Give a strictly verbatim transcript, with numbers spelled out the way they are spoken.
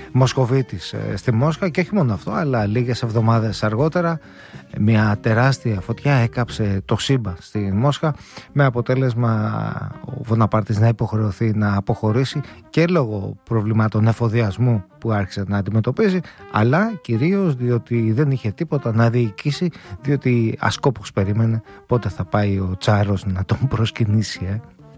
Μοσκοβίτης στη Μόσχα, και όχι μόνο αυτό, αλλά λίγες εβδομάδες αργότερα μια τεράστια φωτιά έκαψε το σύμπαν στη Μόσχα, με αποτέλεσμα ο Βοναπάρτης να υποχρεωθεί να αποχωρήσει και λόγω προβλημάτων εφοδιασμού που άρχισε να αντιμετωπίζει, αλλά κυρίως διότι δεν είχε τίποτα να διοικήσει, διότι ασκόπως περίμενε πότε θα πάει ο Τσάρος να τον προσκυνήσει. ε.